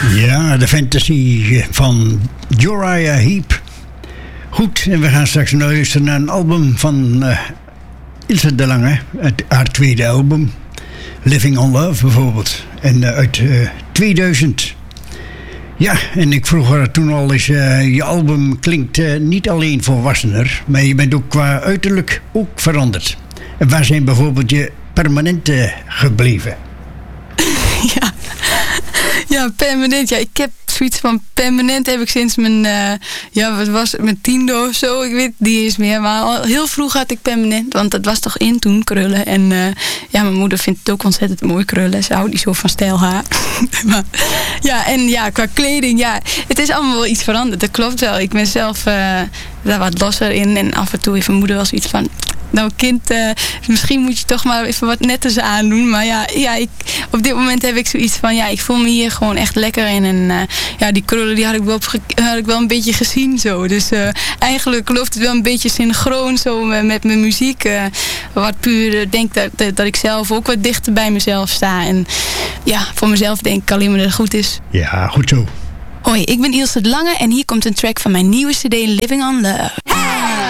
Ja, de fantasy van Uriah Heep. Goed, en we gaan straks luisteren naar een album van Ilse de Lange. Haar tweede album. Living on Love bijvoorbeeld. En uit 2000. Ja, en ik vroeg haar toen al eens, je album klinkt niet alleen volwassener, maar je bent ook qua uiterlijk ook veranderd. En waar zijn bijvoorbeeld je permanenten gebleven? Ja, permanent. Ja, ik heb zoiets van permanent heb ik sinds mijn, wat was het, mijn 10e of zo. Ik weet niet eens meer. Maar al heel vroeg had ik permanent. Want dat was toch in toen, krullen. En mijn moeder vindt het ook ontzettend mooi krullen. Ze houdt niet zo van stijlhaar. Maar, qua kleding, het is allemaal wel iets veranderd. Dat klopt wel. Ik ben zelf daar wat losser in. En af en toe heeft mijn moeder wel zoiets van, nou kind, misschien moet je toch maar even wat netters aandoen. Maar op dit moment heb ik zoiets van, ik voel me hier gewoon echt lekker in. En die krullen die had ik wel een beetje gezien zo. Dus eigenlijk loopt het wel een beetje synchroon zo met mijn muziek. Wat puur denk dat ik zelf ook wat dichter bij mezelf sta. En voor mezelf denk ik alleen maar dat het goed is. Ja, goed zo. Hoi, ik ben Ilse de Lange en hier komt een track van mijn nieuwe CD Living on Love.